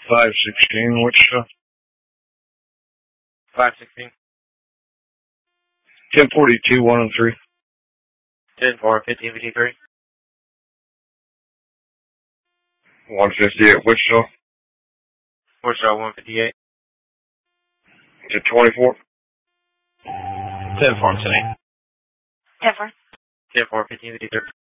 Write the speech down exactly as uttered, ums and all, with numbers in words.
five sixteen, Wichita. five sixteen. ten forty-two, one oh three. ten four, fifteen fifty-three. one fifty-eight, Wichita. Wichita, one fifty-eight. ten twenty-four. ten four, ten eight. ten four. ten four, fifteen fifty-three.